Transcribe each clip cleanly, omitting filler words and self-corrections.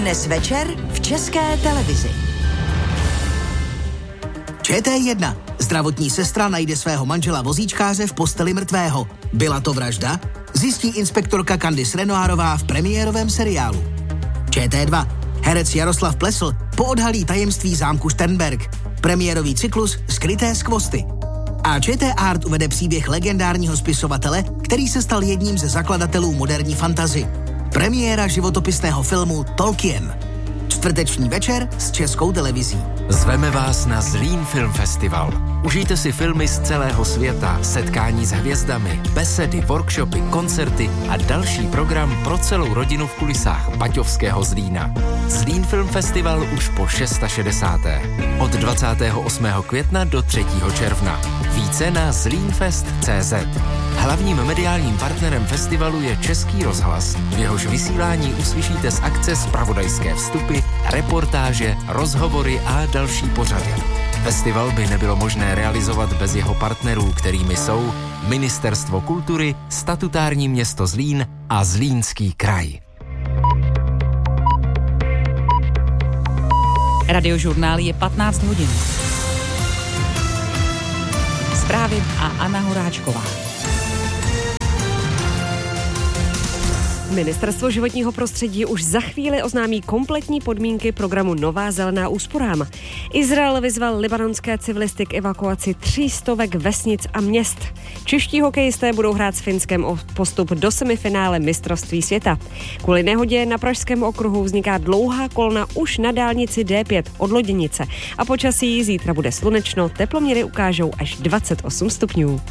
Dnes večer v České televizi. ČT1. Zdravotní sestra najde svého manžela vozíčkáře v posteli mrtvého. Byla to vražda? Zjistí inspektorka Candice Renoirová v premiérovém seriálu. ČT2. Herec Jaroslav Plesl poodhalí tajemství zámku Šternberk. Premiérový cyklus Skryté skvosty. A ČT Art uvede příběh legendárního spisovatele, který se stal jedním ze zakladatelů moderní fantasy. Premiéra životopisného filmu Tolkien. Čtvrteční večer s Českou televizí. Zveme vás na Zlín Film Festival. Užijte si filmy z celého světa, setkání s hvězdami, besedy, workshopy, koncerty a další program pro celou rodinu v kulisách Baťovského Zlína. Zlín Film Festival už po 660. Od 28. května do 3. června. Více na zlínfest.cz. Hlavním mediálním partnerem festivalu je Český rozhlas. V jehož vysílání uslyšíte z akce zpravodajské vstupy, reportáže, rozhovory a další pořady. Festival by nebylo možné realizovat bez jeho partnerů, kterými jsou Ministerstvo kultury, statutární město Zlín a Zlínský kraj. Radiožurnál je 15 hodin. Zprávy a Anna Horáčková. Ministerstvo životního prostředí už za chvíli oznámí kompletní podmínky programu Nová zelená úsporám. Izrael vyzval libanonské civilisty k evakuaci 300 vesnic a měst. Čeští hokejisté budou hrát s Finskem o postup do semifinále mistrovství světa. Kvůli nehodě na Pražském okruhu vzniká dlouhá kolona už na dálnici D5 od Loděnice. A počasí zítra bude slunečno, teploměry ukážou až 28 stupňů.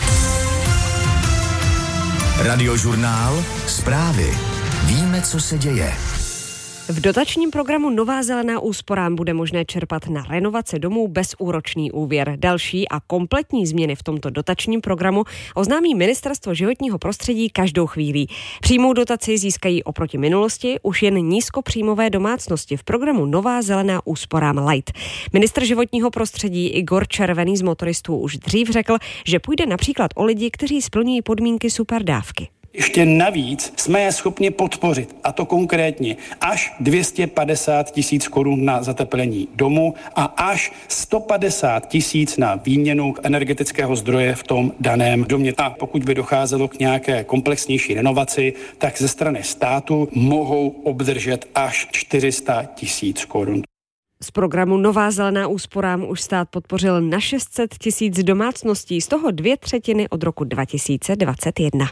Radiožurnál, zprávy. Víme, co se děje. V dotačním programu Nová zelená úsporám bude možné čerpat na renovace domů bezúročný úvěr. Další a kompletní změny v tomto dotačním programu oznámí Ministerstvo životního prostředí každou chvíli. Přímou dotaci získají oproti minulosti už jen nízkopříjmové domácnosti v programu Nová zelená úsporám Light. Ministr životního prostředí Igor Červený z motoristů už dřív řekl, že půjde například o lidi, kteří splňují podmínky superdávky. Ještě navíc jsme je schopni podpořit, a to konkrétně až 250 000 korun na zateplení domu a až 150 000 na výměnu energetického zdroje v tom daném domě. A pokud by docházelo k nějaké komplexnější renovaci, tak ze strany státu mohou obdržet až 400 000 korun. Z programu Nová zelená úsporám už stát podpořil na 600 000 domácností, z toho 2/3 od roku 2021.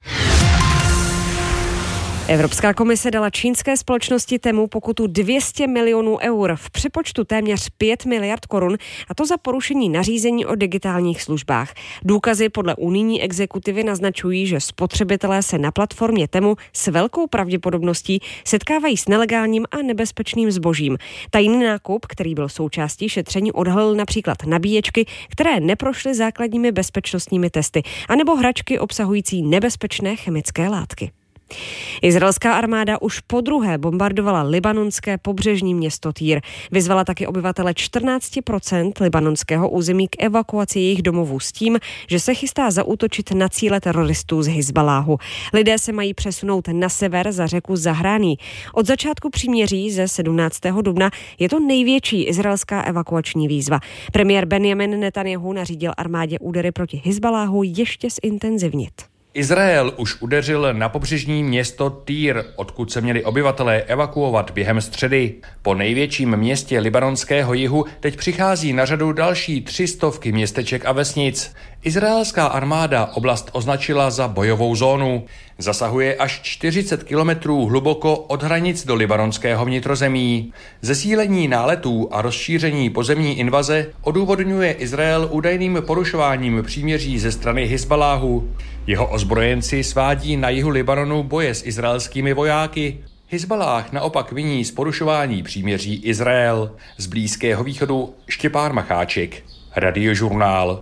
Evropská komise dala čínské společnosti Temu pokutu 200 milionů eur, v přepočtu téměř 5 miliard korun, a to za porušení nařízení o digitálních službách. Důkazy podle unijní exekutivy naznačují, že spotřebitelé se na platformě Temu s velkou pravděpodobností setkávají s nelegálním a nebezpečným zbožím. Tajný nákup, který byl součástí šetření, odhalil například nabíječky, které neprošly základními bezpečnostními testy, anebo hračky obsahující nebezpečné chemické látky. Izraelská armáda už podruhé bombardovala libanonské pobřežní město Týr. Vyzvala taky obyvatele 14% libanonského území k evakuaci jejich domovů s tím, že se chystá zaútočit na cíle teroristů z Hizbaláhu. Lidé se mají přesunout na sever za řeku Zahraní. Od začátku příměří ze 17. dubna je to největší izraelská evakuační výzva. Premiér Benjamin Netanjahu nařídil armádě údery proti Hizbaláhu ještě zintenzivnit. Izrael už udeřil na pobřežní město Týr, odkud se měli obyvatelé evakuovat během středy. Po největším městě libanonského jihu teď přichází na řadu další 300 městeček a vesnic. Izraelská armáda oblast označila za bojovou zónu. Zasahuje až 40 kilometrů hluboko od hranic do libanonského vnitrozemí. Zesílení náletů a rozšíření pozemní invaze odůvodňuje Izrael údajným porušováním příměří ze strany Hizbaláhu. Jeho ozbrojenci svádí na jihu Libanonu boje s izraelskými vojáky. Hizballáh naopak viní z porušování příměří Izrael. Z Blízkého východu Štěpán Macháček, Radiožurnál.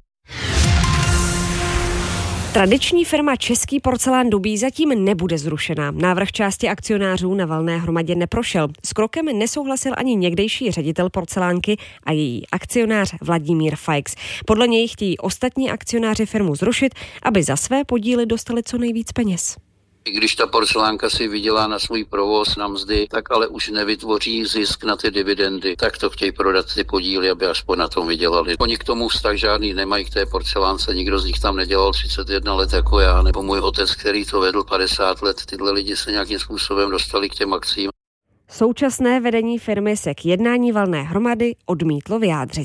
Tradiční firma Český porcelán Dubí zatím nebude zrušená. Návrh části akcionářů na valné hromadě neprošel. S krokem nesouhlasil ani někdejší ředitel porcelánky a její akcionář Vladimír Fajks. Podle něj chtějí ostatní akcionáři firmu zrušit, aby za své podíly dostali co nejvíc peněz. I když ta porcelánka si vydělá na svůj provoz, na mzdy, tak ale už nevytvoří zisk na ty dividendy. Tak to chtějí prodat ty podíly, aby aspoň na tom vydělali. Oni k tomu vztah žádný nemají k té porcelánce, nikdo z nich tam nedělal 31 let jako já, nebo můj otec, který to vedl 50 let. Tyhle lidi se nějakým způsobem dostali k těm akcím. Současné vedení firmy se k jednání valné hromady odmítlo vyjádřit.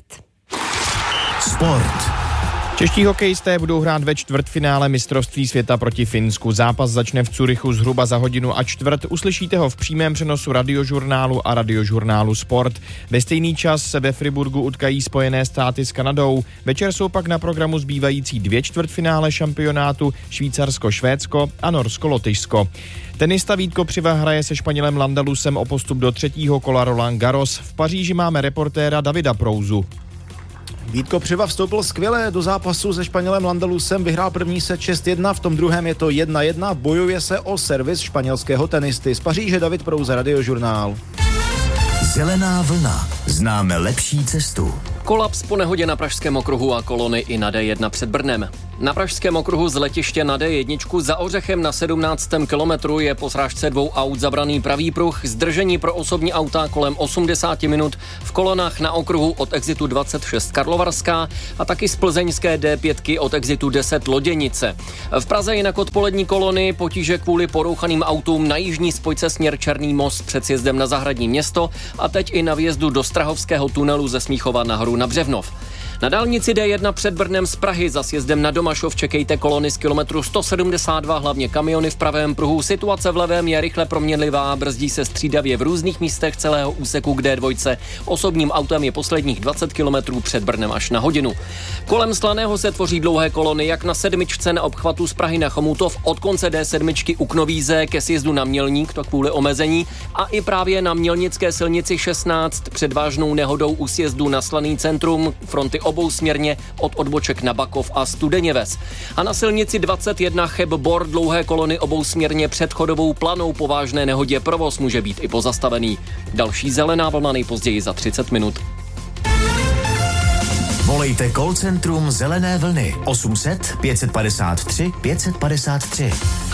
Sport. Čeští hokejisté budou hrát ve čtvrtfinále mistrovství světa proti Finsku. Zápas začne v Curychu zhruba za 1:15. Uslyšíte ho v přímém přenosu Radiožurnálu a Radiožurnálu Sport. Ve stejný čas se ve Friburgu utkají Spojené státy s Kanadou. Večer jsou pak na programu zbývající 2 čtvrtfinále šampionátu Švýcarsko-Švédsko a Norsko-Lotyšsko. Tenista Vítko Přiva hraje se Španělem Landalusem o postup do 3. kola Roland Garros. V Paříži máme reportéra Davida Prouzu. Vítko Přiva vstoupil skvěle do zápasu se Španělem Landalusem, vyhrál první set 6-1, v tom druhém je to 1-1, bojuje se o servis španělského tenisty. Z Paříže David Prouza, Radiožurnál. Zelená vlna. Známe lepší cestu. Kolaps po nehodě na pražském okruhu a kolony i na D1 před Brnem. Na pražském okruhu z letiště na D1 za Ořechem na 17. kilometru je po srážce 2 aut zabraný pravý pruh, zdržení pro osobní auta kolem 80 minut v kolonách na okruhu od exitu 26 Karlovarská a taky z plzeňské D5 od exitu 10 Loděnice. V Praze jinak odpolední kolony potíže kvůli porouchaným autům na jižní spojce směr Černý most před sjezdem na Zahradní Město a teď i na vjezdu do Strahovského tunelu ze Smíchova nahoru na Břevnov. Na dálnici D1 před Brnem z Prahy za sjezdem na Domašov čekejte kolony z kilometru 172, hlavně kamiony v pravém pruhu. Situace v levém je rychle proměnlivá, brzdí se střídavě v různých místech celého úseku k D2. Osobním autem je posledních 20 kilometrů před Brnem až na hodinu. Kolem Slaného se tvoří dlouhé kolony jak na 7 na obchvatu z Prahy na Chomutov od konce D7 u Knovíze ke sjezdu na Mělník, to kvůli omezení, a i právě na Mělnické silnici 16 před vážnou nehodou u sjezdu na Slaný centrum, fronty obousměrně od odboček na Bakov a Studeněves. A na silnici 21 Cheb-Bor dlouhé kolony obousměrně před chodovou Planou po vážné nehodě provoz může být i pozastavený. Další zelená vlna nejpozději za 30 minut. Volejte call centrum Zelené vlny 800 553 553.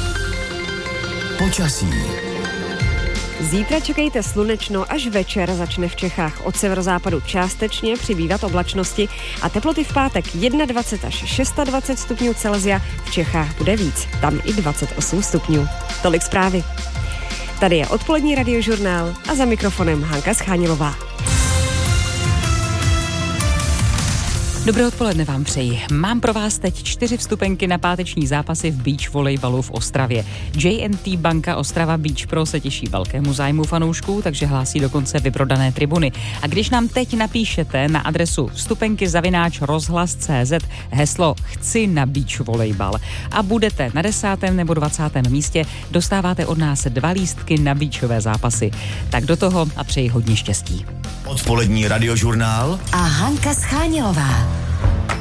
Počasí. Zítra čekejte slunečno, až večer začne v Čechách od severozápadu částečně přibývat oblačnosti a teploty v pátek 21 až 26 stupňů Celsia, v Čechách bude víc, tam i 28 stupňů. Tolik zprávy. Tady je odpolední Radiožurnál a za mikrofonem Hanka Schánilová. Dobré odpoledne vám přeji. Mám pro vás teď 4 vstupenky na páteční zápasy v beach volejbalu v Ostravě. J&T Banka Ostrava Beach Pro se těší velkému zájmu fanoušků, takže hlásí dokonce vyprodané tribuny. A když nám teď napíšete na adresu vstupenky@rozhlas.cz heslo Chci na beach volejbal a budete na 10. nebo 20. místě, dostáváte od nás 2 lístky na beachové zápasy. Tak do toho a přeji hodně štěstí. Odpolední Radiožurnál a Hanka Schánilová.